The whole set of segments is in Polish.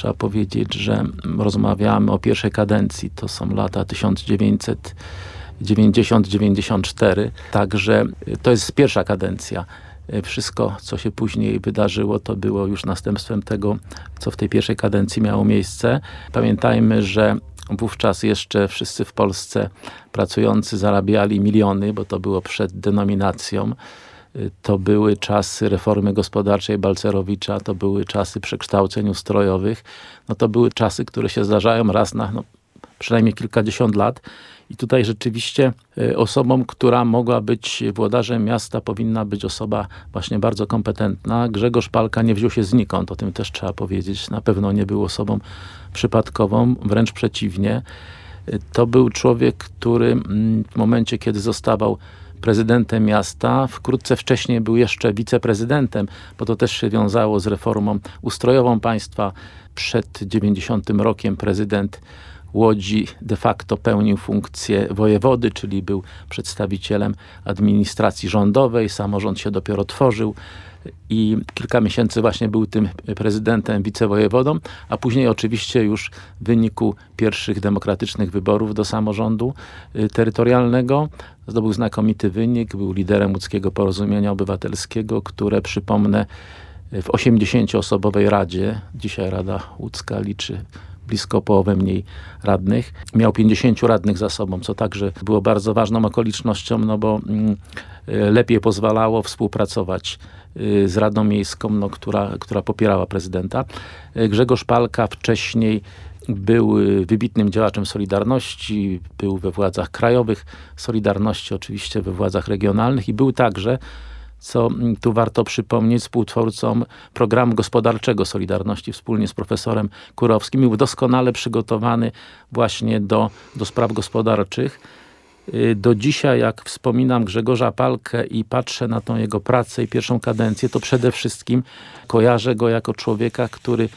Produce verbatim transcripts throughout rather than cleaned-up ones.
trzeba powiedzieć, że rozmawiamy o pierwszej kadencji. To są lata tysiąc dziewięćset dziewięćdziesiąt dziewięćdziesiąt cztery. Także to jest pierwsza kadencja. Wszystko, co się później wydarzyło, to było już następstwem tego, co w tej pierwszej kadencji miało miejsce. Pamiętajmy, że wówczas jeszcze wszyscy w Polsce pracujący zarabiali miliony, bo to było przed denominacją. To były czasy reformy gospodarczej Balcerowicza, to były czasy przekształceń ustrojowych. No to były czasy, które się zdarzają raz na no, przynajmniej kilkadziesiąt lat. I tutaj rzeczywiście osobą, która mogła być włodarzem miasta, powinna być osoba właśnie bardzo kompetentna. Grzegorz Palka nie wziął się znikąd, o tym też trzeba powiedzieć. Na pewno nie był osobą przypadkową, wręcz przeciwnie. To był człowiek, który w momencie, kiedy zostawał prezydentem miasta, wkrótce wcześniej był jeszcze wiceprezydentem, bo to też się wiązało z reformą ustrojową państwa. Przed dziewięćdziesiątym rokiem prezydent Łodzi de facto pełnił funkcję wojewody, czyli był przedstawicielem administracji rządowej. Samorząd się dopiero tworzył i kilka miesięcy właśnie był tym prezydentem, wicewojewodą, a później oczywiście już w wyniku pierwszych demokratycznych wyborów do samorządu terytorialnego zdobył znakomity wynik. Był liderem Łódzkiego Porozumienia Obywatelskiego, które, przypomnę, w osiemdziesięcioosobowej radzie, dzisiaj Rada Łódzka liczy blisko połowę mniej radnych. Miał pięćdziesięciu radnych za sobą, co także było bardzo ważną okolicznością, no bo mm, lepiej pozwalało współpracować y, z Radą Miejską, no, która, która popierała prezydenta. Grzegorz Palka wcześniej był wybitnym działaczem Solidarności, był we władzach krajowych Solidarności, oczywiście we władzach regionalnych i był także, co tu warto przypomnieć, współtwórcą programu gospodarczego Solidarności wspólnie z profesorem Kurowskim. Był doskonale przygotowany właśnie do, do spraw gospodarczych. Do dzisiaj, jak wspominam Grzegorza Palkę i patrzę na tą jego pracę i pierwszą kadencję, to przede wszystkim kojarzę go jako człowieka, który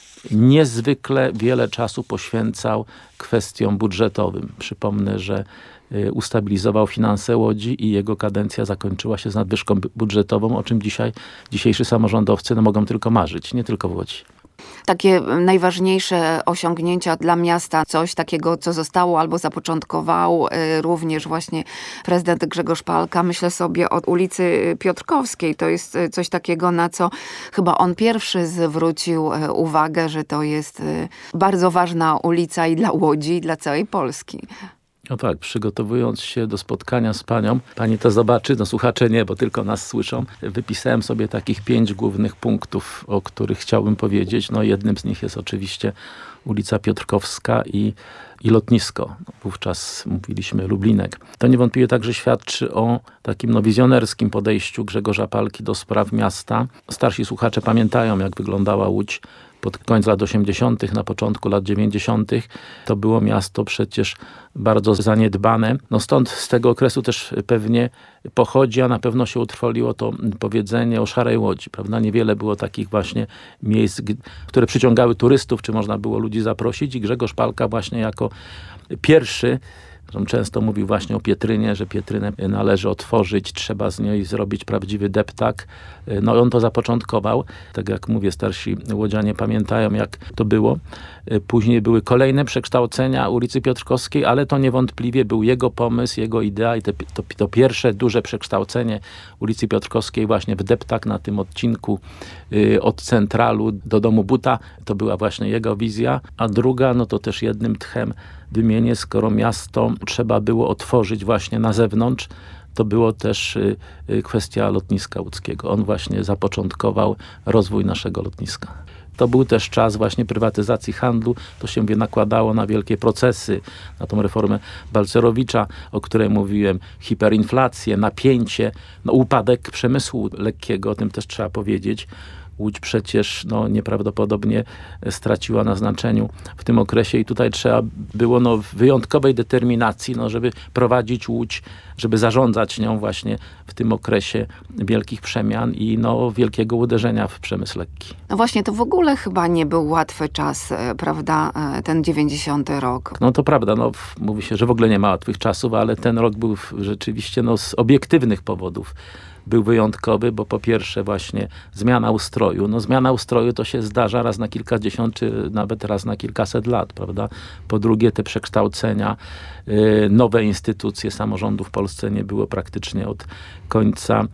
niezwykle wiele czasu poświęcał kwestiom budżetowym. Przypomnę, że ustabilizował finanse Łodzi i jego kadencja zakończyła się z nadwyżką budżetową, o czym dzisiaj dzisiejsi samorządowcy no, mogą tylko marzyć, nie tylko w Łodzi. Takie najważniejsze osiągnięcia dla miasta, coś takiego, co zostało albo zapoczątkował również właśnie prezydent Grzegorz Palka. Myślę sobie o ulicy Piotrkowskiej. To jest coś takiego, na co chyba on pierwszy zwrócił uwagę, że to jest bardzo ważna ulica i dla Łodzi, i dla całej Polski. No tak, przygotowując się do spotkania z panią, pani to zobaczy, no słuchacze nie, bo tylko nas słyszą. Wypisałem sobie takich pięć głównych punktów, o których chciałbym powiedzieć. No jednym z nich jest oczywiście ulica Piotrkowska i, i lotnisko. No, wówczas mówiliśmy Lublinek. To niewątpliwie także świadczy o takim no, wizjonerskim podejściu Grzegorza Palki do spraw miasta. Starsi słuchacze pamiętają, jak wyglądała Łódź pod koniec lat osiemdziesiątych, na początku lat dziewięćdziesiątych. To było miasto przecież bardzo zaniedbane. No stąd z tego okresu też pewnie pochodzi, a na pewno się utrwaliło to powiedzenie o szarej Łodzi, prawda? Niewiele było takich właśnie miejsc, które przyciągały turystów, czy można było ludzi zaprosić i Grzegorz Palka właśnie jako pierwszy, on często mówił właśnie o Pietrynie, że Pietrynę należy otworzyć, trzeba z niej zrobić prawdziwy deptak. No on to zapoczątkował. Tak jak mówię, starsi łodzianie pamiętają, jak to było. Później były kolejne przekształcenia ulicy Piotrkowskiej, ale to niewątpliwie był jego pomysł, jego idea i te, to, to pierwsze duże przekształcenie ulicy Piotrkowskiej właśnie w deptak na tym odcinku y, od Centralu do Domu Buta. To była właśnie jego wizja. A druga, no to też jednym tchem wymienię, skoro miasto trzeba było otworzyć właśnie na zewnątrz, to było też y, y, kwestia lotniska łódzkiego. On właśnie zapoczątkował rozwój naszego lotniska. To był też czas właśnie prywatyzacji handlu. To się nakładało na wielkie procesy, na tą reformę Balcerowicza, o której mówiłem, hiperinflację, napięcie, no, upadek przemysłu lekkiego, o tym też trzeba powiedzieć. Łódź przecież no, nieprawdopodobnie straciła na znaczeniu w tym okresie i tutaj trzeba było no, wyjątkowej determinacji, no, żeby prowadzić Łódź, żeby zarządzać nią właśnie w tym okresie wielkich przemian i no, wielkiego uderzenia w przemysł lekki. No właśnie, to w ogóle chyba nie był łatwy czas, prawda, ten dziewięćdziesiąty rok. No to prawda, no, mówi się, że w ogóle nie ma łatwych czasów, ale ten rok był rzeczywiście no, z obiektywnych powodów był wyjątkowy, bo po pierwsze właśnie zmiana ustroju. No zmiana ustroju to się zdarza raz na kilkadziesiąt, czy nawet raz na kilkaset lat, prawda? Po drugie te przekształcenia, y, nowe instytucje samorządu w Polsce nie było praktycznie od końca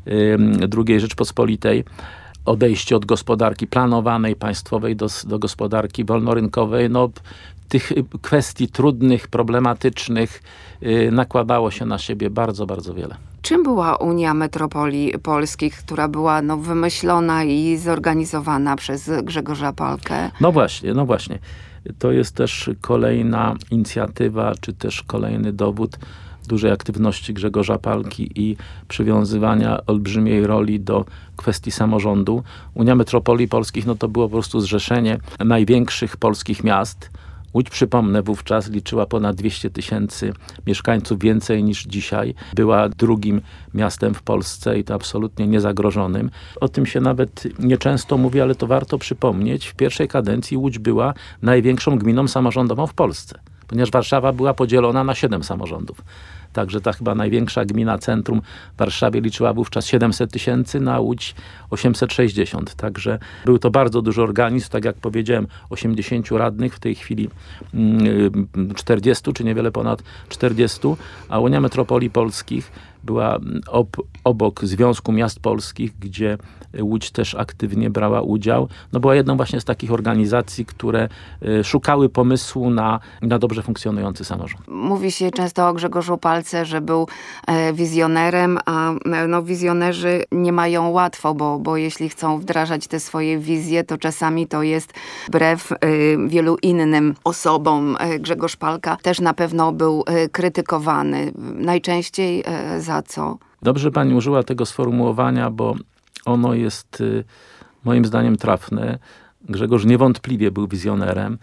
y, drugiej Rzeczpospolitej. Odejście od gospodarki planowanej, państwowej do, do gospodarki wolnorynkowej, no tych kwestii trudnych, problematycznych yy, nakładało się na siebie bardzo, bardzo wiele. Czym była Unia Metropolii Polskich, która była no, wymyślona i zorganizowana przez Grzegorza Palkę? No właśnie, no właśnie. To jest też kolejna inicjatywa, czy też kolejny dowód dużej aktywności Grzegorza Palki i przywiązywania olbrzymiej roli do kwestii samorządu. Unia Metropolii Polskich no to było po prostu zrzeszenie największych polskich miast. Łódź, przypomnę, wówczas liczyła ponad dwieście tysięcy mieszkańców, więcej niż dzisiaj. Była drugim miastem w Polsce i to absolutnie niezagrożonym. O tym się nawet nieczęsto mówi, ale to warto przypomnieć. W pierwszej kadencji Łódź była największą gminą samorządową w Polsce, ponieważ Warszawa była podzielona na siedem samorządów. Także ta chyba największa gmina centrum w Warszawie liczyła wówczas siedemset tysięcy, na Łódź osiemset sześćdziesiąt. Także był to bardzo duży organizm, tak jak powiedziałem, osiemdziesięciu radnych, w tej chwili czterdziestu, czy niewiele ponad czterdziestu, a Unia Metropolii Polskich była ob, obok Związku Miast Polskich, gdzie Łódź też aktywnie brała udział. No była jedną właśnie z takich organizacji, które y, szukały pomysłu na, na dobrze funkcjonujący samorząd. Mówi się często o Grzegorzu Palce, że był e, wizjonerem, a no, wizjonerzy nie mają łatwo, bo, bo jeśli chcą wdrażać te swoje wizje, to czasami to jest wbrew e, wielu innym osobom. E, Grzegorz Palka też na pewno był e, krytykowany. Najczęściej e, za co? Dobrze pani użyła tego sformułowania, bo ono jest y, moim zdaniem trafne. Grzegorz niewątpliwie był wizjonerem.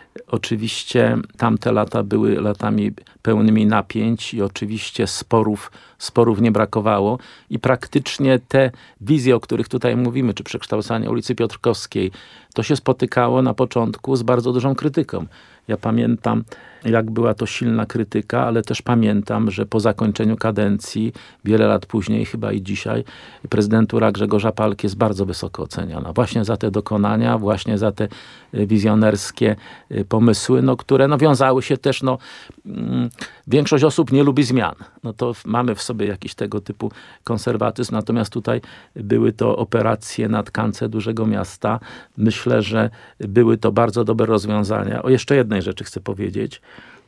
Oczywiście tamte lata były latami pełnymi napięć i oczywiście sporów, sporów nie brakowało i praktycznie te wizje, o których tutaj mówimy, czy przekształcanie ulicy Piotrkowskiej, to się spotykało na początku z bardzo dużą krytyką. Ja pamiętam, jak była to silna krytyka, ale też pamiętam, że po zakończeniu kadencji, wiele lat później, chyba i dzisiaj, prezydentura Grzegorza Palki jest bardzo wysoko oceniana. Właśnie za te dokonania, właśnie za te wizjonerskie pomysły, no, które no, wiązały się też, no, mm, większość osób nie lubi zmian. No to mamy w sobie jakiś tego typu konserwatyzm, natomiast tutaj były to operacje na tkance dużego miasta. Myślę, że były to bardzo dobre rozwiązania. O jeszcze jednej rzeczy chcę powiedzieć.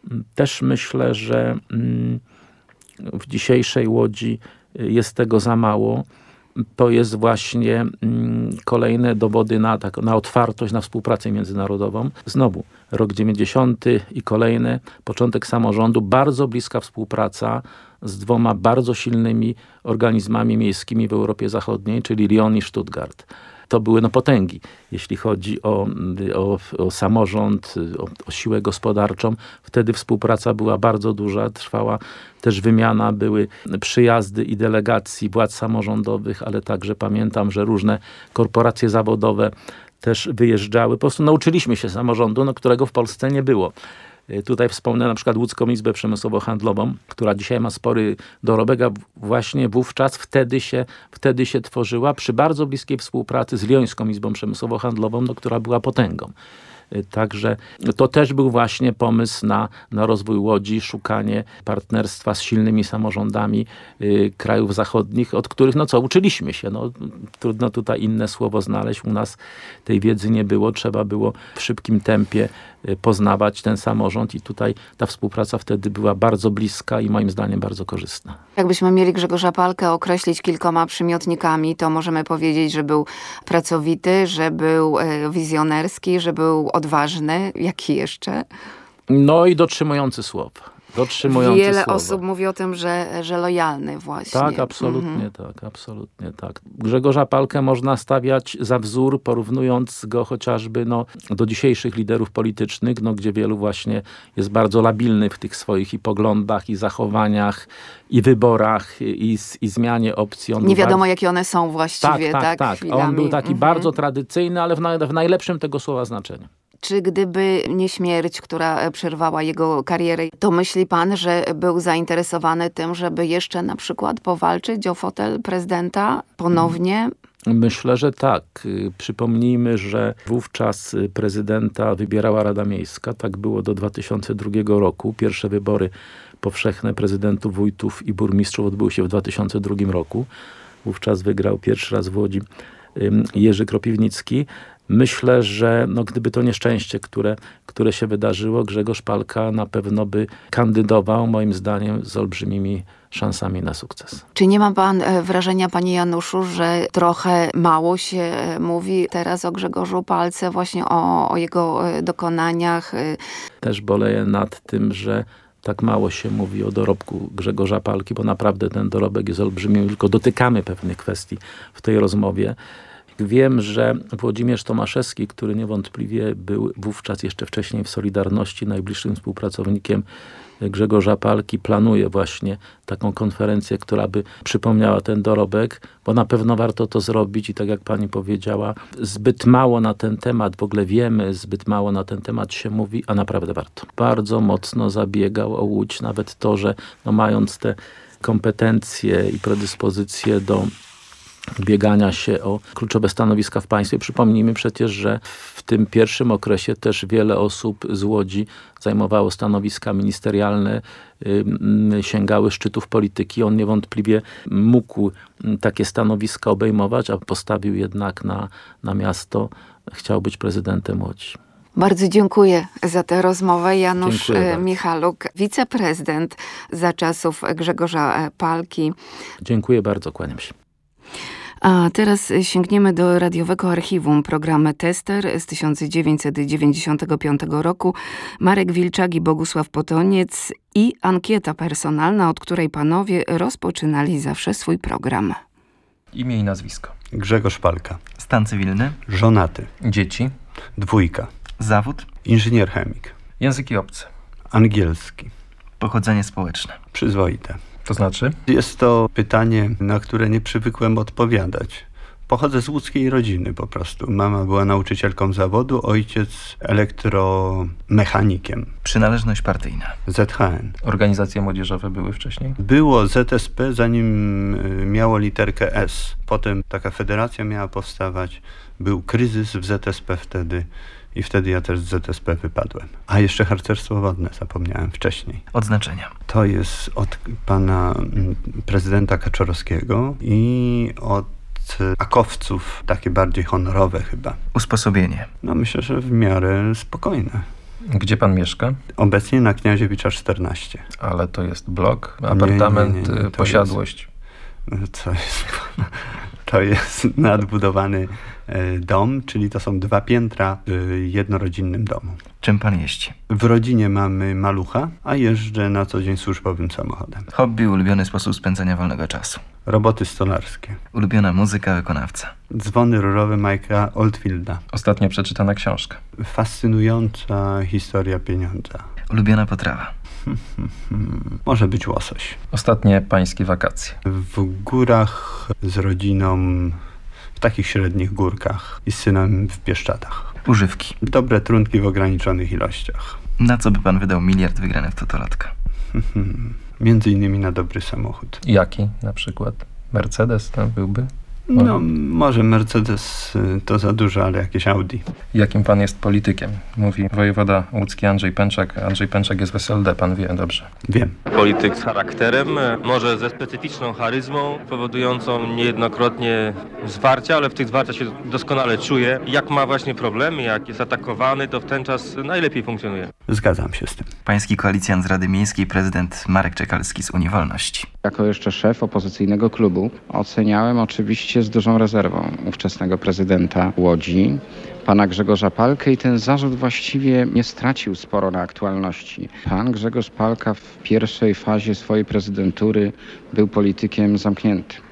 Też myślę, że w dzisiejszej Łodzi jest tego za mało. To jest właśnie kolejne dowody na, tak, na otwartość, na współpracę międzynarodową. Znowu, rok dziewięćdziesiąty i kolejne, początek samorządu, bardzo bliska współpraca z dwoma bardzo silnymi organizmami miejskimi w Europie Zachodniej, czyli Lyon i Stuttgart. To były no, potęgi, jeśli chodzi o, o, o samorząd, o, o siłę gospodarczą. Wtedy współpraca była bardzo duża, trwała też wymiana, były przyjazdy i delegacji władz samorządowych, ale także pamiętam, że różne korporacje zawodowe też wyjeżdżały. Po prostu nauczyliśmy się samorządu, no, którego w Polsce nie było. Tutaj wspomnę na przykład Łódzką Izbę Przemysłowo-Handlową, która dzisiaj ma spory dorobek, a właśnie wówczas wtedy się, wtedy się tworzyła przy bardzo bliskiej współpracy z Lyońską Izbą Przemysłowo-Handlową, no, która była potęgą. Także to też był właśnie pomysł na, na rozwój Łodzi, szukanie partnerstwa z silnymi samorządami y, krajów zachodnich, od których, no co, uczyliśmy się. No, trudno tutaj inne słowo znaleźć. U nas tej wiedzy nie było. Trzeba było w szybkim tempie y, poznawać ten samorząd i tutaj ta współpraca wtedy była bardzo bliska i moim zdaniem bardzo korzystna. Jakbyśmy mieli Grzegorza Palkę określić kilkoma przymiotnikami, to możemy powiedzieć, że był pracowity, że był y, wizjonerski, że był odważny. Jaki jeszcze? No i dotrzymujący słowa. Dotrzymujący Wiele słowa. osób mówi o tym, że, że lojalny właśnie. Tak, absolutnie mhm. tak, absolutnie tak. Grzegorza Palkę można stawiać za wzór, porównując go chociażby no, do dzisiejszych liderów politycznych, no, gdzie wielu właśnie jest bardzo labilny w tych swoich i poglądach, i zachowaniach, i wyborach, i, i zmianie opcji. On Nie wiadomo, bardzo... jakie one są właściwie. Tak, tak, tak. tak. Chwilami. On był taki mhm. bardzo tradycyjny, ale w, na, w najlepszym tego słowa znaczeniu. Czy gdyby nie śmierć, która przerwała jego karierę, to myśli pan, że był zainteresowany tym, żeby jeszcze na przykład powalczyć o fotel prezydenta ponownie? Myślę, że tak. Przypomnijmy, że wówczas prezydenta wybierała Rada Miejska. Tak było do dwa tysiące drugiego roku. Pierwsze wybory powszechne prezydentów, wójtów i burmistrzów odbyły się w dwa tysiące drugim roku. Wówczas wygrał pierwszy raz w Łodzi Jerzy Kropiwnicki. Myślę, że no, gdyby to nieszczęście, które, które się wydarzyło, Grzegorz Palka na pewno by kandydował, moim zdaniem, z olbrzymimi szansami na sukces. Czy nie ma pan wrażenia, panie Januszu, że trochę mało się mówi teraz o Grzegorzu Palce, właśnie o, o jego dokonaniach? Też boleję nad tym, że tak mało się mówi o dorobku Grzegorza Palki, bo naprawdę ten dorobek jest olbrzymi, tylko dotykamy pewnych kwestii w tej rozmowie. Wiem, że Włodzimierz Tomaszewski, który niewątpliwie był wówczas jeszcze wcześniej w Solidarności najbliższym współpracownikiem Grzegorza Palki, planuje właśnie taką konferencję, która by przypomniała ten dorobek, bo na pewno warto to zrobić i tak jak pani powiedziała, zbyt mało na ten temat w ogóle wiemy, zbyt mało na ten temat się mówi, a naprawdę warto. Bardzo mocno zabiegał o Łódź, nawet to, że no mając te kompetencje i predyspozycje do biegania się o kluczowe stanowiska w państwie. Przypomnijmy przecież, że w tym pierwszym okresie też wiele osób z Łodzi zajmowało stanowiska ministerialne, yy, sięgały szczytów polityki. On niewątpliwie mógł takie stanowiska obejmować, a postawił jednak na, na miasto. Chciał być prezydentem Łodzi. Bardzo dziękuję za tę rozmowę. Janusz Michaluk, wiceprezydent za czasów Grzegorza Palki. Dziękuję bardzo, kłaniam się. A teraz sięgniemy do radiowego archiwum. Program Tester z tysiąc dziewięćset dziewięćdziesiątego piątego roku. Marek Wilczak i Bogusław Potoniec i ankieta personalna, od której panowie rozpoczynali zawsze swój program. Imię i nazwisko. Grzegorz Palka. Stan cywilny. Żonaty. Dzieci. Dwójka. Zawód. Inżynier chemik. Języki obce. Angielski. Pochodzenie społeczne. Przyzwoite. To znaczy? Jest to pytanie, na które nie przywykłem odpowiadać. Pochodzę z łódzkiej rodziny po prostu. Mama była nauczycielką zawodu, ojciec elektromechanikiem. Przynależność partyjna. Z H N. Organizacje młodzieżowe były wcześniej? Było Z S P, zanim miało literkę S. Potem taka federacja miała powstawać. Był kryzys w Z S P wtedy. I wtedy ja też z Z S P wypadłem. A jeszcze harcerstwo wodne zapomniałem wcześniej. Odznaczenia. To jest od pana prezydenta Kaczorowskiego i od akowców, takie bardziej honorowe chyba. Usposobienie. No myślę, że w miarę spokojne. Gdzie pan mieszka? Obecnie na Kniaziewicza czternaście. Ale to jest blok, apartament, nie, nie, nie, posiadłość. Jest, to jest... To jest nadbudowany dom, czyli to są dwa piętra w jednorodzinnym domu. Czym pan jeździ? W rodzinie mamy malucha, a jeżdżę na co dzień służbowym samochodem. Hobby, ulubiony sposób spędzania wolnego czasu. Roboty stolarskie. Ulubiona muzyka, wykonawca. Dzwony rurowe Mike'a Oldfielda. Ostatnio przeczytana książka. Fascynująca historia pieniądza. Ulubiona potrawa. Może być łosoś. Ostatnie pańskie wakacje. W górach z rodziną, w takich średnich górkach i z synem w Bieszczadach. Używki. Dobre trunki w ograniczonych ilościach. Na co by pan wydał miliard wygrany w totolatka? Między innymi na dobry samochód. Jaki na przykład? Mercedes to byłby? No, może Mercedes to za dużo, ale jakieś Audi. Jakim pan jest politykiem? Mówi wojewoda łódzki Andrzej Pęczak. Andrzej Pęczak jest w S L D, pan wie dobrze. Wiem. Polityk z charakterem, może ze specyficzną charyzmą, powodującą niejednokrotnie zwarcia, ale w tych zwarciach się doskonale czuje. Jak ma właśnie problemy, jak jest atakowany, to w ten czas najlepiej funkcjonuje. Zgadzam się z tym. Pański koalicjant z Rady Miejskiej, prezydent Marek Czekalski z Unii Wolności. Jako jeszcze szef opozycyjnego klubu oceniałem oczywiście z dużą rezerwą ówczesnego prezydenta Łodzi, pana Grzegorza Palkę, i ten zarzut właściwie nie stracił sporo na aktualności. Pan Grzegorz Palka w pierwszej fazie swojej prezydentury był politykiem zamkniętym.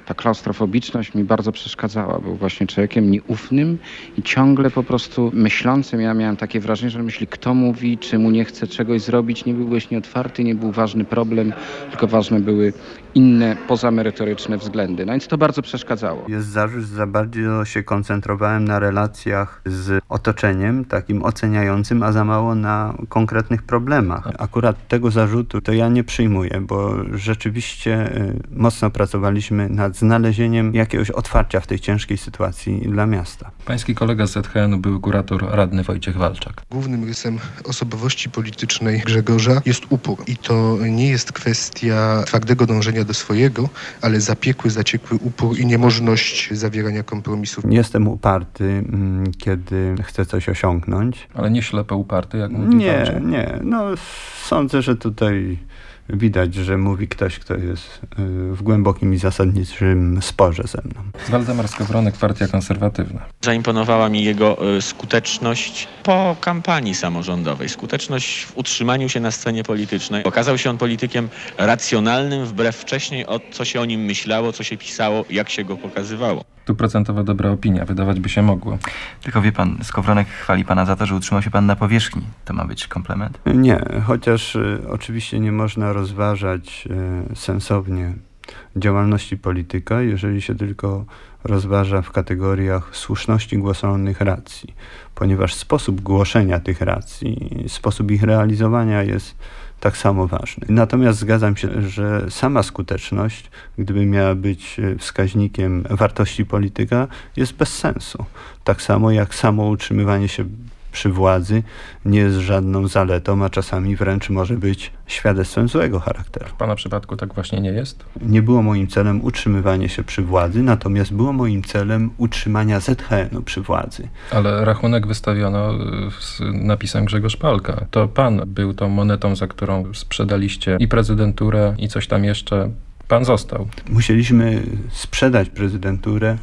Ta klaustrofobiczność mi bardzo przeszkadzała. Był właśnie człowiekiem nieufnym i ciągle po prostu myślącym. Ja miałem takie wrażenie, że myśli, kto mówi, czy mu nie chce czegoś zrobić. Nie byłeś nieotwarty, nie był ważny problem, tylko ważne były inne, pozamerytoryczne względy. No więc to bardzo przeszkadzało. Jest zarzut, że za bardzo się koncentrowałem na relacjach z otoczeniem, takim oceniającym, a za mało na konkretnych problemach. Akurat tego zarzutu to ja nie przyjmuję, bo rzeczywiście y, mocno pracowaliśmy nad znalezieniem jakiegoś otwarcia w tej ciężkiej sytuacji dla miasta. Pański kolega z Z H N-u był kurator radny Wojciech Walczak. Głównym rysem osobowości politycznej Grzegorza jest upór. I to nie jest kwestia twardego dążenia do swojego, ale zapiekły, zaciekły upór i niemożność zawierania kompromisów. Jestem uparty, kiedy chcę coś osiągnąć. Ale nie ślepo uparty, jak mówi Nie, Walczak. nie. No, sądzę, że tutaj widać, że mówi ktoś, kto jest w głębokim i zasadniczym sporze ze mną. Waldemar Skowronek, Partia Konserwatywna. Zaimponowała mi jego y, skuteczność po kampanii samorządowej, skuteczność w utrzymaniu się na scenie politycznej. Okazał się on politykiem racjonalnym, wbrew wcześniej o co się o nim myślało, co się pisało, jak się go pokazywało. Tu procentowa dobra opinia, wydawać by się mogło. Tylko wie pan, Skowronek chwali pana za to, że utrzymał się pan na powierzchni. To ma być komplement? Nie, chociaż y, oczywiście nie można rozważać y, sensownie działalności polityka, jeżeli się tylko rozważa w kategoriach słuszności głoszonych racji, ponieważ sposób głoszenia tych racji, sposób ich realizowania jest tak samo ważny. Natomiast zgadzam się, że sama skuteczność, gdyby miała być wskaźnikiem wartości polityka, jest bez sensu. Tak samo jak samo utrzymywanie się przy władzy nie jest żadną zaletą, a czasami wręcz może być świadectwem złego charakteru. W pana przypadku tak właśnie nie jest? Nie było moim celem utrzymywanie się przy władzy, natomiast było moim celem utrzymania Z H N-u przy władzy. Ale rachunek wystawiono z napisem Grzegorz Palka. To pan był tą monetą, za którą sprzedaliście i prezydenturę, i coś tam jeszcze. Pan został. Musieliśmy sprzedać prezydenturę,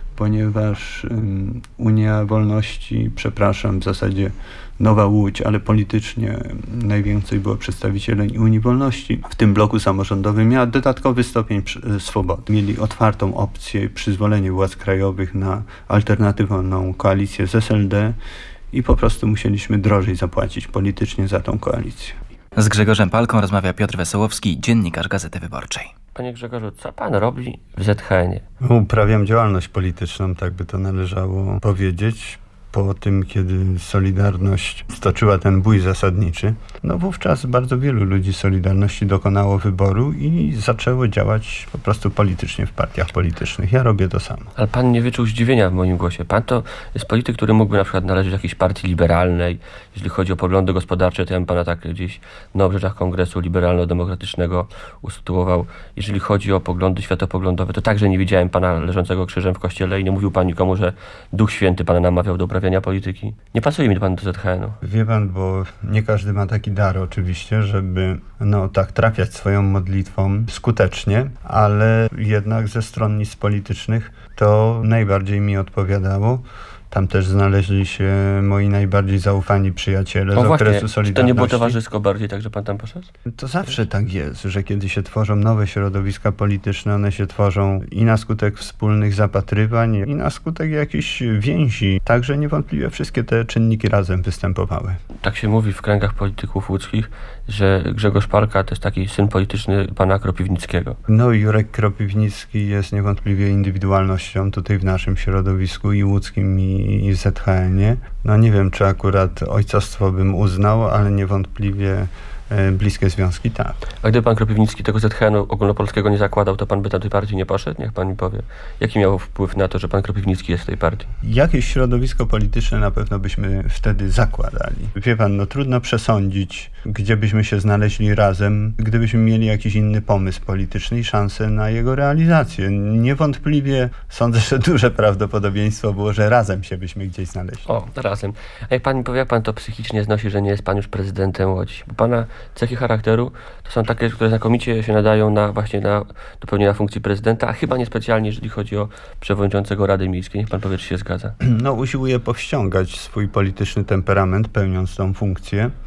ponieważ um, Unia Wolności, przepraszam, w zasadzie Nowa Łódź, ale politycznie najwięcej było przedstawicieli Unii Wolności. W tym bloku samorządowym miała dodatkowy stopień swobody. Mieli otwartą opcję, przyzwolenie władz krajowych na alternatywną koalicję z S L D i po prostu musieliśmy drożej zapłacić politycznie za tą koalicję. Z Grzegorzem Palką rozmawia Piotr Wesołowski, dziennikarz Gazety Wyborczej. Panie Grzegorzu, co pan robi w Z H N-ie? Uprawiam działalność polityczną, tak by to należało powiedzieć. Po tym, kiedy Solidarność stoczyła ten bój zasadniczy, no wówczas bardzo wielu ludzi Solidarności dokonało wyboru i zaczęło działać po prostu politycznie w partiach politycznych. Ja robię to samo. Ale pan nie wyczuł zdziwienia w moim głosie. Pan to jest polityk, który mógłby na przykład należeć do jakiejś partii liberalnej. Jeśli chodzi o poglądy gospodarcze, to ja bym pana tak gdzieś na obrzeżach Kongresu Liberalno-Demokratycznego usytuował. Jeżeli chodzi o poglądy światopoglądowe, to także nie widziałem pana leżącego krzyżem w kościele i nie mówił pan nikomu, że Duch Święty pana namawiał do uprawiania polityki. Nie pasuje mi pan do Z H N-u. Wie pan, bo nie każdy ma taki dar oczywiście, żeby no tak trafiać swoją modlitwą skutecznie, ale jednak ze stronnictw politycznych to najbardziej mi odpowiadało. Tam też znaleźli się moi najbardziej zaufani przyjaciele o z właśnie, okresu Solidarności. Czy to nie było towarzysko bardziej, tak, że pan tam poszedł? To zawsze tak jest, że kiedy się tworzą nowe środowiska polityczne, one się tworzą i na skutek wspólnych zapatrywań, i na skutek jakichś więzi. Także niewątpliwie wszystkie te czynniki razem występowały. Tak się mówi w kręgach polityków łódzkich, że Grzegorz Palka to jest taki syn polityczny pana Kropiwnickiego. No Jurek Kropiwnicki jest niewątpliwie indywidualnością tutaj w naszym środowisku i łódzkim, i i w Z H N-ie. No nie wiem, czy akurat ojcostwo bym uznał, ale niewątpliwie e, bliskie związki tak. A gdyby pan Kropiwnicki tego Z H N-u ogólnopolskiego nie zakładał, to pan by do tej partii nie poszedł? Niech pan mi powie. Jaki miał wpływ na to, że pan Kropiwnicki jest w tej partii? Jakieś środowisko polityczne na pewno byśmy wtedy zakładali. Wie pan, no trudno przesądzić, gdzie byśmy się znaleźli razem, gdybyśmy mieli jakiś inny pomysł polityczny i szansę na jego realizację. Niewątpliwie sądzę, że duże prawdopodobieństwo było, że razem się byśmy gdzieś znaleźli. O, razem. A jak pan mi powie, jak pan to psychicznie znosi, że nie jest pan już prezydentem Łodzi? Bo pana cechy charakteru to są takie, które znakomicie się nadają na właśnie na, do pełnienia funkcji prezydenta, a chyba niespecjalnie, jeżeli chodzi o przewodniczącego Rady Miejskiej. Niech pan powie, czy się zgadza. No, usiłuję powściągać swój polityczny temperament, pełniąc tą funkcję.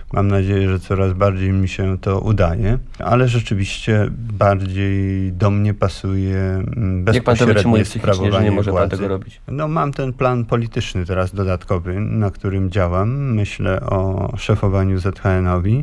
Mam nadzieję, że coraz bardziej mi się to udaje, ale rzeczywiście bardziej do mnie pasuje bezpośrednie sprawowanie że nie może władzy. Pan tego robić? No mam ten plan polityczny teraz dodatkowy, na którym działam. Myślę o szefowaniu Z H N-owi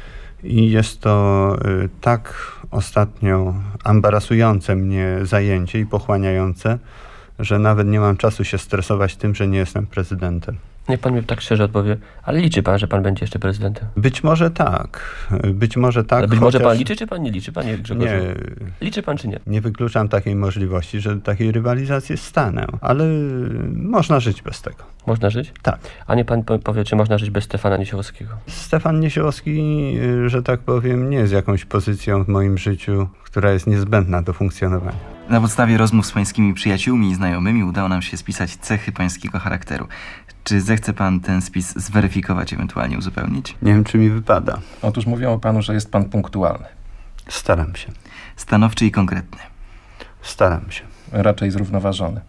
i jest to y, tak ostatnio embarasujące mnie zajęcie i pochłaniające, że nawet nie mam czasu się stresować tym, że nie jestem prezydentem. Niech pan mi tak szczerze odpowie, ale liczy pan, że pan będzie jeszcze prezydentem? Być może tak. Być może tak. Ale być chociaż... może pan liczy, czy pan nie liczy, panie Grzegorzu? Nie. Liczy pan, czy nie? Nie wykluczam takiej możliwości, że do takiej rywalizacji stanę, ale można żyć bez tego. Można żyć? Tak. A nie pan powie, czy można żyć bez Stefana Niesiołowskiego? Stefan Niesiołowski, że tak powiem, nie jest jakąś pozycją w moim życiu, która jest niezbędna do funkcjonowania. Na podstawie rozmów z pańskimi przyjaciółmi i znajomymi udało nam się spisać cechy pańskiego charakteru. Czy zechce pan ten spis zweryfikować, ewentualnie uzupełnić? Nie wiem, czy mi wypada. Otóż mówią o panu, że jest pan punktualny. Staram się. Stanowczy i konkretny. Staram się. Raczej zrównoważony.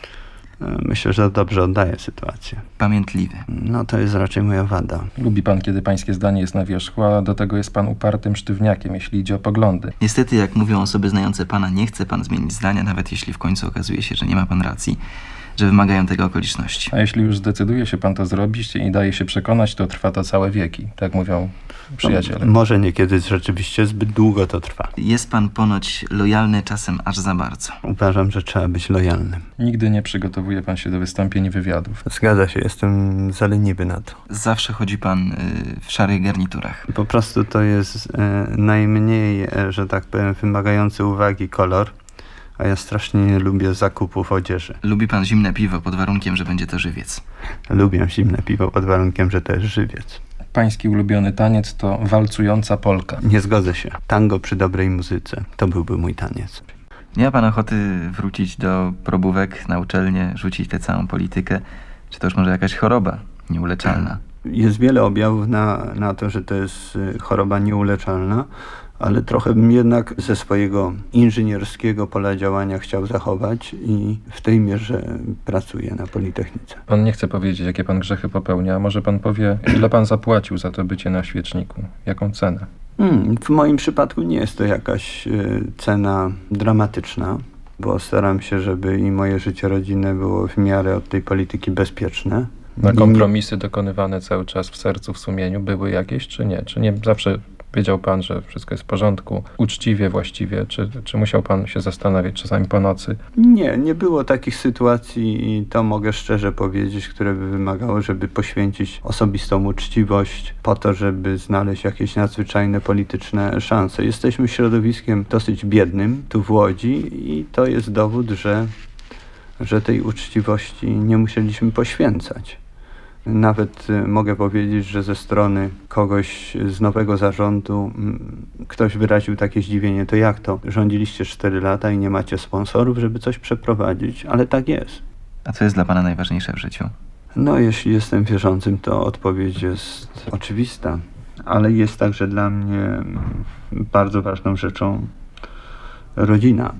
Myślę, że dobrze oddaję sytuację. Pamiętliwy. No to jest raczej moja wada. Lubi pan, kiedy pańskie zdanie jest na wierzchu, a do tego jest pan upartym sztywniakiem, jeśli idzie o poglądy. Niestety, jak mówią osoby znające pana, nie chce pan zmienić zdania, nawet jeśli w końcu okazuje się, że nie ma pan racji, że wymagają tego okoliczności. A jeśli już zdecyduje się pan to zrobić i daje się przekonać, to trwa to całe wieki, tak mówią przyjaciele. No, może niekiedy rzeczywiście zbyt długo to trwa. Jest pan ponoć lojalny, czasem aż za bardzo. Uważam, że trzeba być lojalnym. Nigdy nie przygotowuje pan się do wystąpień i wywiadów. Zgadza się, jestem zaleniwy na to. Zawsze chodzi pan y, w szarych garniturach. Po prostu to jest y, najmniej, y, że tak powiem, wymagający uwagi kolor, a ja strasznie nie lubię zakupów odzieży. Lubi pan zimne piwo pod warunkiem, że będzie to żywiec. Lubię zimne piwo pod warunkiem, że to jest żywiec. Pański ulubiony taniec to walcująca polka. Nie zgodzę się. Tango przy dobrej muzyce. To byłby mój taniec. Nie ma pan ochoty wrócić do probówek na uczelnię, rzucić tę całą politykę? Czy to już może jakaś choroba nieuleczalna? Jest wiele objawów na, na to, że to jest choroba nieuleczalna, ale trochę bym jednak ze swojego inżynierskiego pola działania chciał zachować i w tej mierze pracuję na Politechnice. Pan nie chce powiedzieć, jakie pan grzechy popełnia, a może pan powie, ile pan zapłacił za to bycie na świeczniku? Jaką cenę? Hmm, w moim przypadku nie jest to jakaś y, cena dramatyczna, bo staram się, żeby i moje życie rodzinne było w miarę od tej polityki bezpieczne. Na kompromisy dokonywane cały czas w sercu, w sumieniu były jakieś, czy nie? Czy nie zawsze wiedział pan, że wszystko jest w porządku, uczciwie, właściwie? Czy, czy musiał pan się zastanawiać czasami po nocy? Nie, nie było takich sytuacji i to mogę szczerze powiedzieć, które by wymagało, żeby poświęcić osobistą uczciwość po to, żeby znaleźć jakieś nadzwyczajne polityczne szanse. Jesteśmy środowiskiem dosyć biednym tu w Łodzi i to jest dowód, że, że tej uczciwości nie musieliśmy poświęcać. Nawet y, mogę powiedzieć, że ze strony kogoś z nowego zarządu m, ktoś wyraził takie zdziwienie, to jak to? Rządziliście cztery lata i nie macie sponsorów, żeby coś przeprowadzić, ale tak jest. A co jest dla pana najważniejsze w życiu? No, jeśli jestem wierzącym, to odpowiedź jest oczywista, ale jest także dla mnie m, bardzo ważną rzeczą rodzina.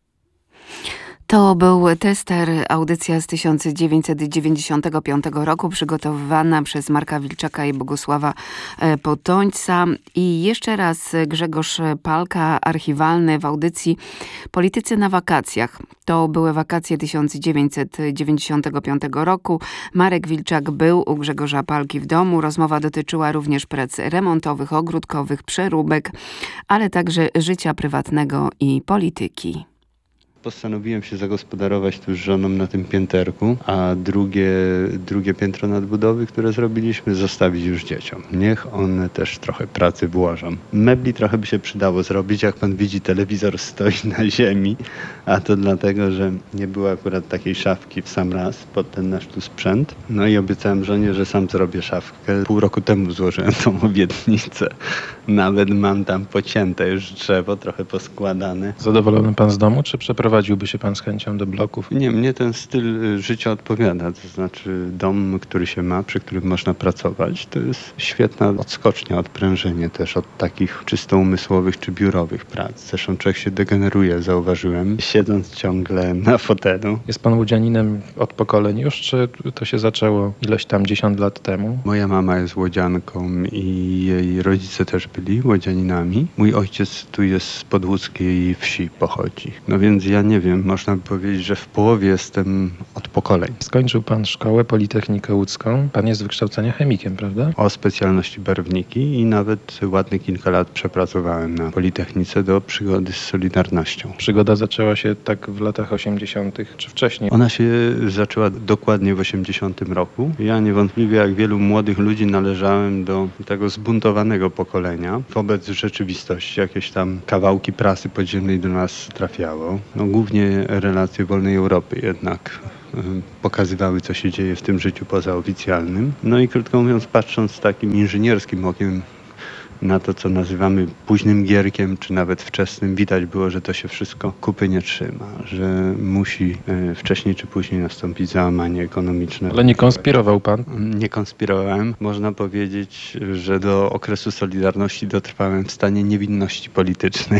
To był Tester, audycja z tysiąc dziewięćset dziewięćdziesiątego piątego roku, przygotowywana przez Marka Wilczaka i Bogusława Potońca. I jeszcze raz Grzegorz Palka, archiwalny w audycji Politycy na wakacjach. To były wakacje tysiąc dziewięćset dziewięćdziesiątego piątego roku. Marek Wilczak był u Grzegorza Palki w domu. Rozmowa dotyczyła również prac remontowych, ogródkowych, przeróbek, ale także życia prywatnego i polityki. Postanowiłem się zagospodarować tu z żoną na tym pięterku, a drugie, drugie piętro nadbudowy, które zrobiliśmy, zostawić już dzieciom. Niech one też trochę pracy włożą. Mebli trochę by się przydało zrobić. Jak pan widzi, telewizor stoi na ziemi, a to dlatego, że nie było akurat takiej szafki w sam raz pod ten nasz tu sprzęt. No i obiecałem żonie, że sam zrobię szafkę. Pół roku temu złożyłem tą obietnicę. Nawet mam tam pocięte już drzewo, trochę poskładane. Zadowolony pan z domu, czy przeprowadził przeprowadziłby się pan z chęcią do bloków? Nie, mnie ten styl życia odpowiada, to znaczy dom, który się ma, przy którym można pracować, to jest świetna odskocznia, odprężenie też od takich czysto umysłowych czy biurowych prac. Zresztą człowiek się degeneruje, zauważyłem, siedząc ciągle na fotelu. Jest pan łodzianinem od pokoleń już, czy to się zaczęło ileś tam dziesiąt lat temu? Moja mama jest łodzianką i jej rodzice też byli łodzianinami. Mój ojciec tu jest z podłódzkiej wsi pochodzi. No więc ja nie wiem, można by powiedzieć, że w połowie jestem od pokoleń. Skończył pan szkołę Politechnikę Łódzką. Pan jest z wykształcenia chemikiem, prawda? O specjalności barwniki i nawet ładne kilka lat przepracowałem na Politechnice do przygody z Solidarnością. Przygoda zaczęła się tak w latach osiemdziesiątych czy wcześniej? Ona się zaczęła dokładnie w osiemdziesiątym roku. Ja niewątpliwie, jak wielu młodych ludzi, należałem do tego zbuntowanego pokolenia wobec rzeczywistości. Jakieś tam kawałki prasy podziemnej do nas trafiało. No, głównie relacje wolnej Europy jednak pokazywały, co się dzieje w tym życiu pozaoficjalnym. No i krótko mówiąc, patrząc takim inżynierskim okiem na to, co nazywamy późnym gierkiem, czy nawet wczesnym, widać było, że to się wszystko kupy nie trzyma, że musi e, wcześniej czy później nastąpić załamanie ekonomiczne. Ale nie konspirował pan? Nie konspirowałem. Można powiedzieć, że do okresu Solidarności dotrwałem w stanie niewinności politycznej.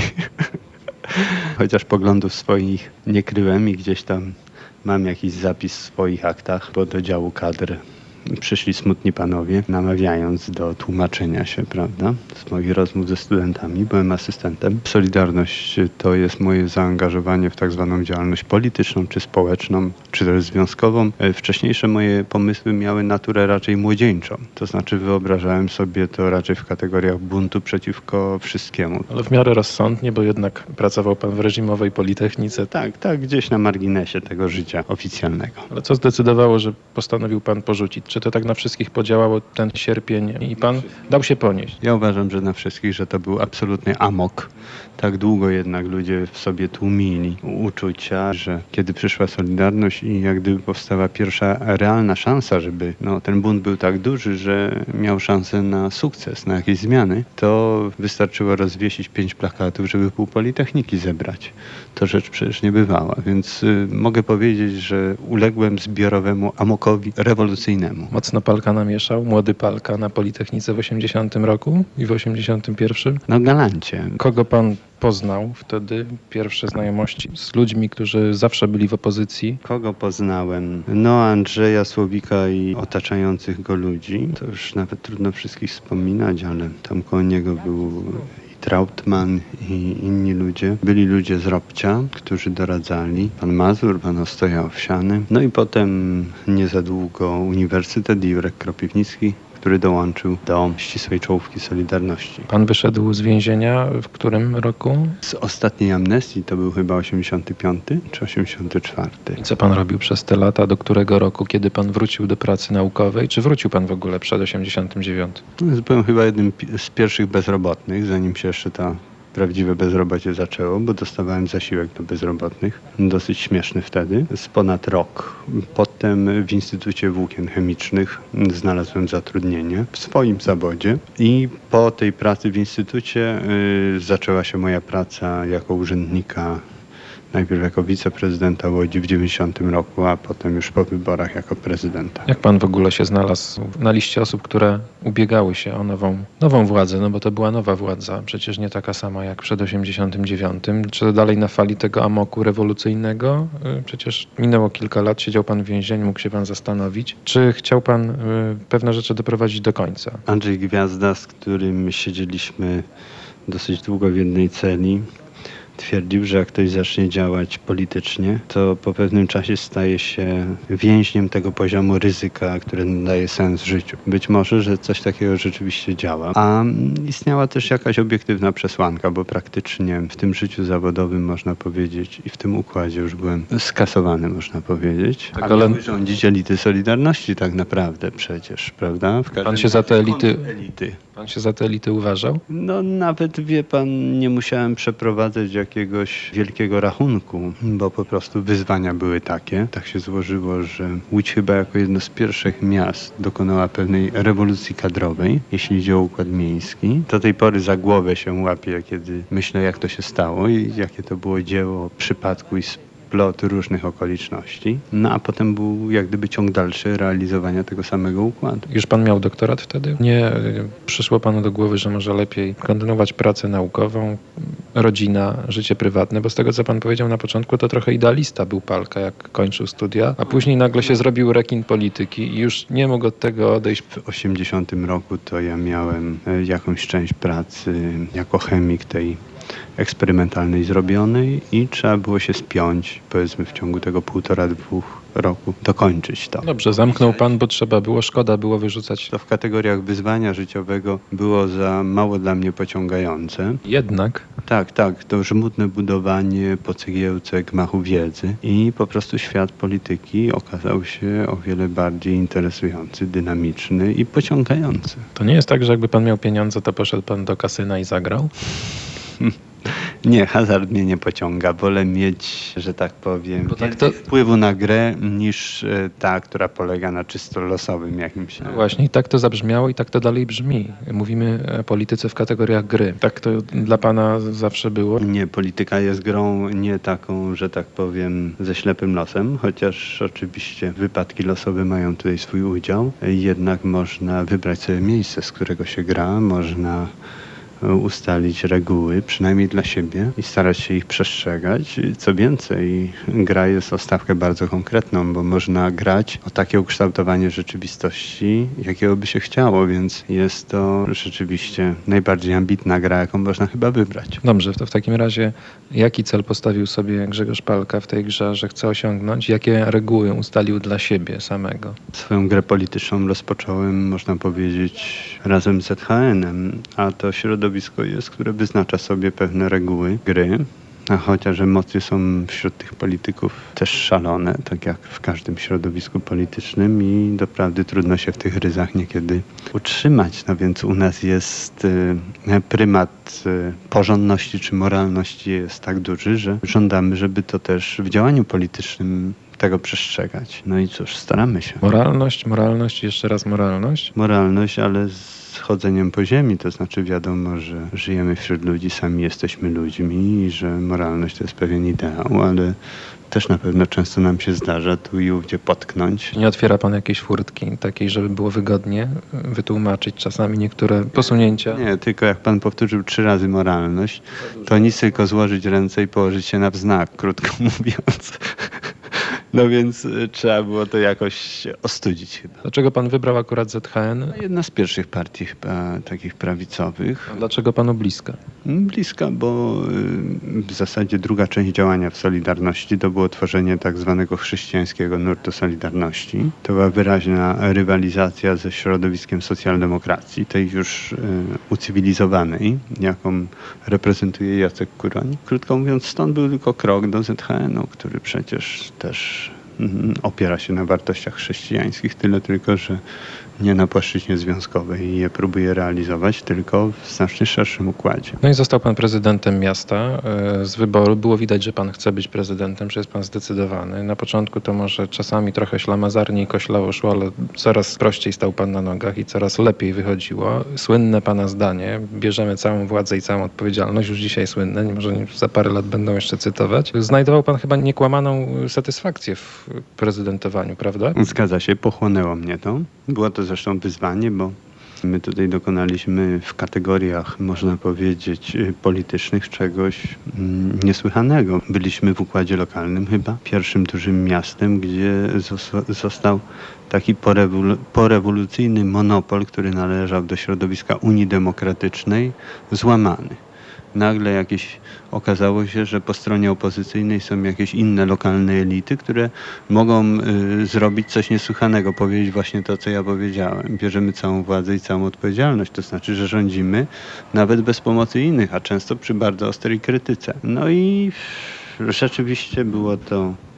Chociaż poglądów swoich nie kryłem i gdzieś tam mam jakiś zapis w swoich aktach, bo do działu kadr przyszli smutni panowie, namawiając do tłumaczenia się, prawda, z moich rozmów ze studentami. Byłem asystentem. Solidarność to jest moje zaangażowanie w tak zwaną działalność polityczną, czy społeczną, czy też związkową. Wcześniejsze moje pomysły miały naturę raczej młodzieńczą. To znaczy wyobrażałem sobie to raczej w kategoriach buntu przeciwko wszystkiemu. Ale w miarę rozsądnie, bo jednak pracował pan w reżimowej Politechnice. Tak, tak, gdzieś na marginesie tego życia oficjalnego. Ale co zdecydowało, że postanowił pan porzucić? Czy to tak na wszystkich podziałało ten sierpień i pan dał się ponieść? Ja uważam, że na wszystkich, że to był absolutny amok. Tak długo jednak ludzie w sobie tłumili uczucia, że kiedy przyszła Solidarność i jak gdyby powstała pierwsza realna szansa, żeby no, ten bunt był tak duży, że miał szansę na sukces, na jakieś zmiany, to wystarczyło rozwiesić pięć plakatów, żeby pół Politechniki zebrać. To rzecz przecież nie bywała, więc y, mogę powiedzieć, że uległem zbiorowemu amokowi rewolucyjnemu. Mocno Palka namieszał, młody Palka na Politechnice w osiemdziesiątym roku i w osiemdziesiątym pierwszym. No galancie. Kogo pan poznał wtedy? Pierwsze znajomości z ludźmi, którzy zawsze byli w opozycji. Kogo poznałem? No Andrzeja Słowika i otaczających go ludzi. To już nawet trudno wszystkich wspominać, ale tam koło niego był Trautmann i inni ludzie. Byli ludzie z Robcia, którzy doradzali. Pan Mazur, pan Ostoja Owsiany. No i potem nie za długo Uniwersytet Jurek Kropiwnicki, który dołączył do ścisłej czołówki Solidarności. Pan wyszedł z więzienia w którym roku? Z ostatniej amnestii to był chyba osiemdziesiąty piąty czy osiemdziesiąty czwarty. I co pan robił przez te lata? Do którego roku, kiedy pan wrócił do pracy naukowej? Czy wrócił pan w ogóle przed osiemdziesiątym dziewiątym? No, byłem chyba jednym z pierwszych bezrobotnych, zanim się jeszcze ta prawdziwe bezrobocie zaczęło, bo dostawałem zasiłek do bezrobotnych, dosyć śmieszny wtedy, z ponad rok. Potem w Instytucie Włókien Chemicznych znalazłem zatrudnienie w swoim zawodzie i po tej pracy w instytucie y, zaczęła się moja praca jako urzędnika, najpierw jako wiceprezydenta Łodzi w dziewięćdziesiątym roku, a potem już po wyborach jako prezydenta. Jak pan w ogóle się znalazł na liście osób, które ubiegały się o nową, nową władzę? No bo to była nowa władza, przecież nie taka sama jak przed osiemdziesiątym dziewiątym. Czy dalej na fali tego amoku rewolucyjnego? Przecież minęło kilka lat, siedział pan w więzieniu, mógł się pan zastanowić. Czy chciał pan y, pewne rzeczy doprowadzić do końca? Andrzej Gwiazda, z którym siedzieliśmy dosyć długo w jednej celi, twierdził, że jak ktoś zacznie działać politycznie, to po pewnym czasie staje się więźniem tego poziomu ryzyka, który nadaje sens życiu. Być może, że coś takiego rzeczywiście działa. A istniała też jakaś obiektywna przesłanka, bo praktycznie w tym życiu zawodowym, można powiedzieć, i w tym układzie już byłem skasowany, można powiedzieć. Tak, ale ale rządzić elity Solidarności tak naprawdę przecież, prawda? W pan się za te elity... elity. Pan się za te elity uważał? No nawet, wie pan, nie musiałem przeprowadzać jakiegoś wielkiego rachunku, bo po prostu wyzwania były takie. Tak się złożyło, że Łódź chyba jako jedno z pierwszych miast dokonała pewnej rewolucji kadrowej, jeśli idzie o układ miejski. Do tej pory za głowę się łapię, kiedy myślę, jak to się stało i jakie to było dzieło przypadku i splot różnych okoliczności. No a potem był jak gdyby ciąg dalszy realizowania tego samego układu. Już pan miał doktorat wtedy? Nie przyszło panu do głowy, że może lepiej kontynuować pracę naukową, rodzina, życie prywatne, bo z tego, co pan powiedział na początku, to trochę idealista był Palka, jak kończył studia, a później nagle się zrobił rekin polityki i już nie mógł od tego odejść. W osiemdziesiątym roku to ja miałem jakąś część pracy jako chemik tej eksperymentalnej zrobionej i trzeba było się spiąć, powiedzmy w ciągu tego półtora, dwóch roku, dokończyć to. Dobrze, zamknął pan, bo trzeba było, szkoda było wyrzucać. To w kategoriach wyzwania życiowego było za mało dla mnie pociągające. Jednak? Tak, tak, to żmudne budowanie po cegiełce gmachu wiedzy i po prostu świat polityki okazał się o wiele bardziej interesujący, dynamiczny i pociągający. To nie jest tak, że jakby pan miał pieniądze, to poszedł pan do kasyna i zagrał? Nie, hazard mnie nie pociąga. Wolę mieć, że tak powiem, Bo tak więcej to... wpływu na grę niż ta, która polega na czysto losowym jakimś. No właśnie, i tak to zabrzmiało i tak to dalej brzmi. Mówimy o polityce w kategoriach gry. Tak to dla pana zawsze było? Nie, polityka jest grą nie taką, że tak powiem, ze ślepym losem, chociaż oczywiście wypadki losowe mają tutaj swój udział. Jednak można wybrać sobie miejsce, z którego się gra, można ustalić reguły, przynajmniej dla siebie i starać się ich przestrzegać. Co więcej, gra jest o stawkę bardzo konkretną, bo można grać o takie ukształtowanie rzeczywistości, jakiego by się chciało, więc jest to rzeczywiście najbardziej ambitna gra, jaką można chyba wybrać. Dobrze, to w takim razie jaki cel postawił sobie Grzegorz Palka w tej grze, że chce osiągnąć? Jakie reguły ustalił dla siebie samego? Swoją grę polityczną rozpocząłem, można powiedzieć, razem z Z H N-em, a to środowisko jest, które wyznacza sobie pewne reguły gry, a chociaż emocje są wśród tych polityków też szalone, tak jak w każdym środowisku politycznym i doprawdy trudno się w tych ryzach niekiedy utrzymać. No więc u nas jest y, prymat y, porządności czy moralności jest tak duży, że żądamy, żeby to też w działaniu politycznym tego przestrzegać. No i cóż, staramy się. Moralność, moralność, jeszcze raz moralność? Moralność, ale z chodzeniem po ziemi, to znaczy wiadomo, że żyjemy wśród ludzi, sami jesteśmy ludźmi i że moralność to jest pewien ideał, ale też na pewno często nam się zdarza tu i ówdzie potknąć. Nie otwiera pan jakiejś furtki takiej, żeby było wygodnie wytłumaczyć czasami niektóre posunięcia? Nie, tylko jak pan powtórzył trzy razy moralność, to nic tylko złożyć ręce i położyć się na wznak, krótko mówiąc. No więc trzeba było to jakoś ostudzić chyba. Dlaczego pan wybrał akurat Z H N? No, jedna z pierwszych partii chyba takich prawicowych. A dlaczego panu bliska? Bliska, bo w zasadzie druga część działania w Solidarności to było tworzenie tak zwanego chrześcijańskiego nurtu Solidarności. To była wyraźna rywalizacja ze środowiskiem socjaldemokracji, tej już ucywilizowanej, jaką reprezentuje Jacek Kuroń. Krótko mówiąc, stąd był tylko krok do Z H N-u, który przecież też opiera się na wartościach chrześcijańskich, tyle tylko, że nie na płaszczyźnie związkowej i je próbuje realizować, tylko w znacznie szerszym układzie. No i został pan prezydentem miasta. Z wyboru było widać, że pan chce być prezydentem, że jest pan zdecydowany. Na początku to może czasami trochę ślamazarnie i koślawo szło, ale coraz prościej stał pan na nogach i coraz lepiej wychodziło. Słynne pana zdanie, bierzemy całą władzę i całą odpowiedzialność, już dzisiaj słynne, może za parę lat będą jeszcze cytować. Znajdował pan chyba niekłamaną satysfakcję w prezydentowaniu, prawda? Zgadza się, pochłonęło mnie to. Było to zresztą wyzwanie, bo my tutaj dokonaliśmy w kategoriach, można powiedzieć, politycznych czegoś niesłychanego. Byliśmy w układzie lokalnym chyba pierwszym dużym miastem, gdzie został taki porewolu- porewolucyjny monopol, który należał do środowiska Unii Demokratycznej, złamany. Nagle jakieś okazało się, że po stronie opozycyjnej są jakieś inne lokalne elity, które mogą y, zrobić coś niesłychanego, powiedzieć właśnie to, co ja powiedziałem. Bierzemy całą władzę i całą odpowiedzialność, to znaczy, że rządzimy nawet bez pomocy innych, a często przy bardzo ostrej krytyce. No i rzeczywiście było to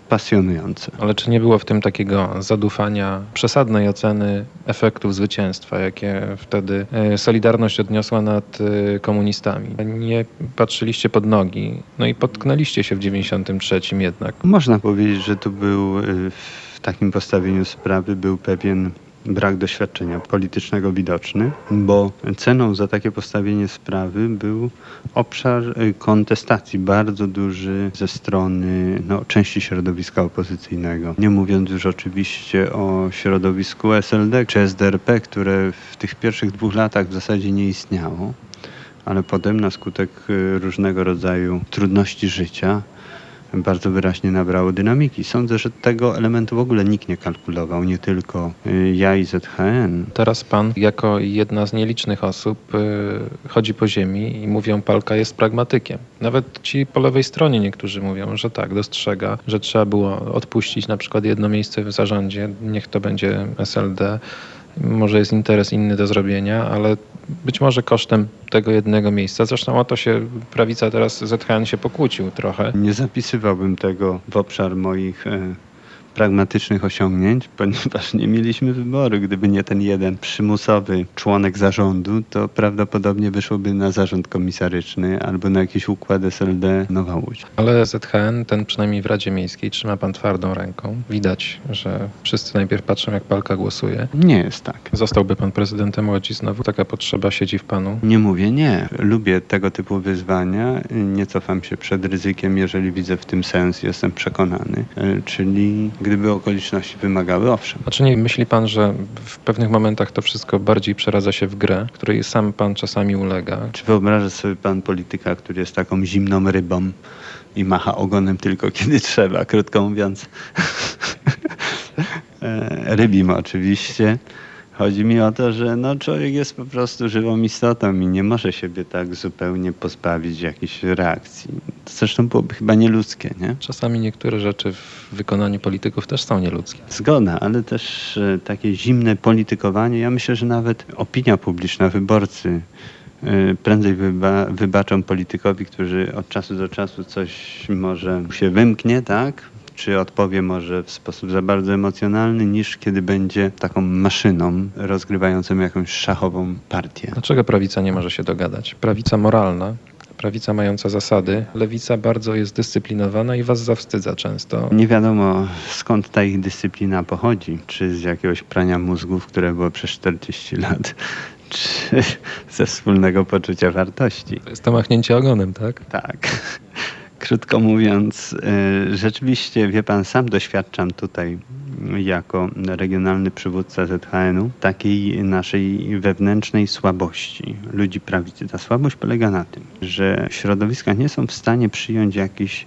pasjonujące. Ale czy nie było w tym takiego zadufania, przesadnej oceny efektów zwycięstwa, jakie wtedy Solidarność odniosła nad komunistami? Nie patrzyliście pod nogi, no i potknęliście się w dziewięćdziesiątym trzecim jednak. Można powiedzieć, że tu był w takim postawieniu sprawy był pewien brak doświadczenia politycznego widoczny, bo ceną za takie postawienie sprawy był obszar kontestacji bardzo duży ze strony no, części środowiska opozycyjnego. Nie mówiąc już oczywiście o środowisku S L D czy S D R P, które w tych pierwszych dwóch latach w zasadzie nie istniało, ale potem na skutek różnego rodzaju trudności życia bardzo wyraźnie nabrało dynamiki. Sądzę, że tego elementu w ogóle nikt nie kalkulował, nie tylko ja i Z H N. Teraz pan, jako jedna z nielicznych osób, chodzi po ziemi i mówią, Palka jest pragmatykiem. Nawet ci po lewej stronie niektórzy mówią, że tak, dostrzega, że trzeba było odpuścić na przykład jedno miejsce w zarządzie, niech to będzie S L D. Może jest interes inny do zrobienia, ale być może kosztem tego jednego miejsca. Zresztą o to się prawica teraz, Z H N się pokłócił trochę. Nie zapisywałbym tego w obszar moich e, pragmatycznych osiągnięć, ponieważ nie mieliśmy wyboru. Gdyby nie ten jeden przymusowy członek zarządu, to prawdopodobnie wyszłoby na zarząd komisaryczny albo na jakiś układ S L D Nowa Łódź. Ale Z H N, ten przynajmniej w Radzie Miejskiej, trzyma pan twardą ręką. Widać, że wszyscy najpierw patrzą, jak Palka głosuje. Nie jest tak. Zostałby pan prezydentem Łodzi znowu? Taka potrzeba siedzi w panu? Nie mówię nie. Lubię tego typu wyzwania. Nie cofam się przed ryzykiem, jeżeli widzę w tym sens, jestem przekonany. Czyli gdyby okoliczności wymagały, owszem. A czy nie myśli pan, że w pewnych momentach to wszystko bardziej przeradza się w grę, której sam pan czasami ulega? Czy wyobraża sobie pan polityka, który jest taką zimną rybą i macha ogonem tylko kiedy trzeba, krótko mówiąc? Rybim oczywiście. Chodzi mi o to, że no, człowiek jest po prostu żywą istotą i nie może siebie tak zupełnie pozbawić jakiejś reakcji. To zresztą byłoby chyba nieludzkie, nie? Czasami niektóre rzeczy w wykonaniu polityków też są nieludzkie. Zgoda, ale też e, takie zimne politykowanie. Ja myślę, że nawet opinia publiczna, wyborcy e, prędzej wyba, wybaczą politykowi, który od czasu do czasu coś może się wymknie, tak? Czy odpowie może w sposób za bardzo emocjonalny, niż kiedy będzie taką maszyną rozgrywającą jakąś szachową partię. Dlaczego prawica nie może się dogadać? Prawica moralna, prawica mająca zasady, lewica bardzo jest dyscyplinowana i was zawstydza często. Nie wiadomo, skąd ta ich dyscyplina pochodzi. Czy z jakiegoś prania mózgów, które było przez czterdzieści lat, czy ze wspólnego poczucia wartości. To jest to machnięcie ogonem, tak? Tak. Krótko mówiąc, rzeczywiście, wie pan, sam doświadczam tutaj jako regionalny przywódca Z H N u takiej naszej wewnętrznej słabości ludzi prawicy. Ta słabość polega na tym, że środowiska nie są w stanie przyjąć jakichś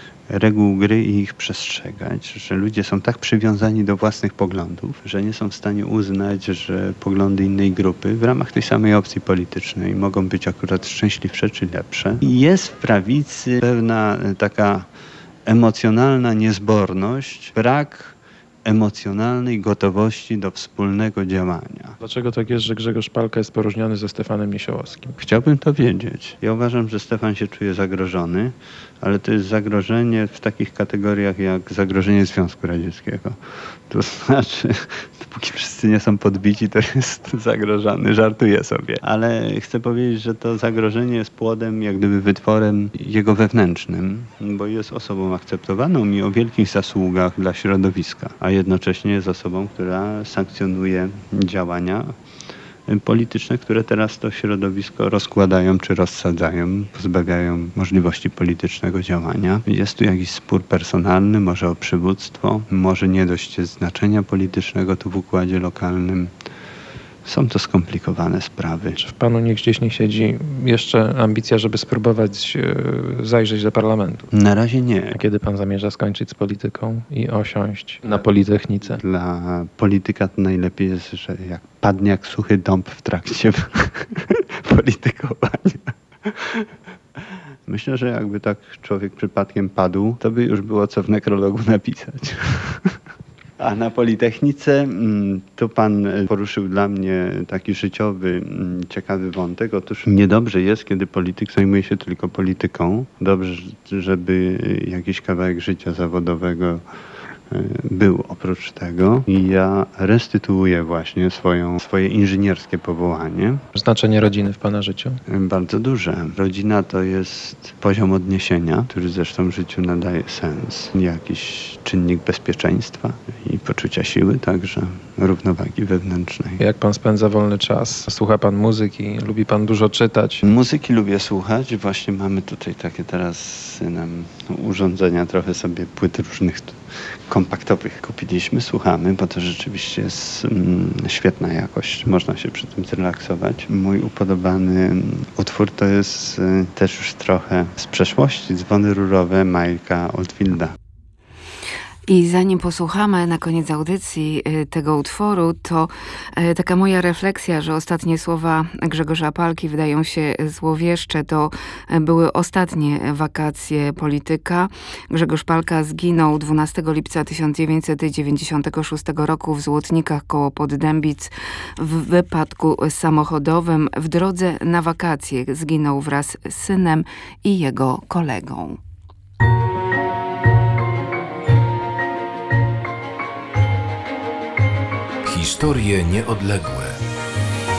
reguł gry i ich przestrzegać, że ludzie są tak przywiązani do własnych poglądów, że nie są w stanie uznać, że poglądy innej grupy w ramach tej samej opcji politycznej mogą być akurat szczęśliwsze czy lepsze. I jest w prawicy pewna taka emocjonalna niezborność, brak emocjonalnej gotowości do wspólnego działania. Dlaczego tak jest, że Grzegorz Palka jest poróżniony ze Stefanem Niesiołowskim? Chciałbym to wiedzieć. Ja uważam, że Stefan się czuje zagrożony, ale to jest zagrożenie w takich kategoriach jak zagrożenie Związku Radzieckiego. To znaczy, dopóki wszyscy nie są podbici, to jest zagrożony. Żartuję sobie. Ale chcę powiedzieć, że to zagrożenie jest płodem, jak gdyby wytworem jego wewnętrznym, bo jest osobą akceptowaną i o wielkich zasługach dla środowiska, a jednocześnie jest osobą, która sankcjonuje działania polityczne, które teraz to środowisko rozkładają czy rozsadzają, pozbawiają możliwości politycznego działania. Jest tu jakiś spór personalny, może o przywództwo, może nie dość znaczenia politycznego tu w układzie lokalnym. Są to skomplikowane sprawy. Czy w panu nie gdzieś nie siedzi jeszcze ambicja, żeby spróbować e, zajrzeć do parlamentu? Na razie nie. A kiedy pan zamierza skończyć z polityką i osiąść na Politechnice? Dla polityka to najlepiej jest, że jak padnie jak suchy dąb w trakcie politykowania. Myślę, że jakby tak człowiek przypadkiem padł, to by już było co w nekrologu napisać. A na Politechnice tu pan poruszył dla mnie taki życiowy, ciekawy wątek. Otóż niedobrze jest, kiedy polityk zajmuje się tylko polityką. Dobrze, żeby jakiś kawałek życia zawodowego był oprócz tego i ja restytuuję właśnie swoją, swoje inżynierskie powołanie. Znaczenie rodziny w pana życiu? Bardzo duże. Rodzina to jest poziom odniesienia, który zresztą życiu nadaje sens. Jakiś czynnik bezpieczeństwa i poczucia siły, także równowagi wewnętrznej. Jak pan spędza wolny czas? Słucha pan muzyki? Lubi pan dużo czytać? Muzyki lubię słuchać. Właśnie mamy tutaj takie teraz z synem urządzenia, trochę sobie płyt różnych kompaktowych kupiliśmy, słuchamy, bo to rzeczywiście jest mm, świetna jakość. Można się przy tym zrelaksować. Mój upodobany utwór to jest y, też już trochę z przeszłości. Dzwony rurowe Majka Oldfielda. I zanim posłuchamy na koniec audycji tego utworu, to taka moja refleksja, że ostatnie słowa Grzegorza Palki wydają się złowieszcze. To były ostatnie wakacje polityka. Grzegorz Palka zginął dwunastego lipca tysiąc dziewięćset dziewięćdziesiątego szóstego roku w Złotnikach koło Poddębic w wypadku samochodowym. W drodze na wakacje zginął wraz z synem i jego kolegą. Historie nieodległe.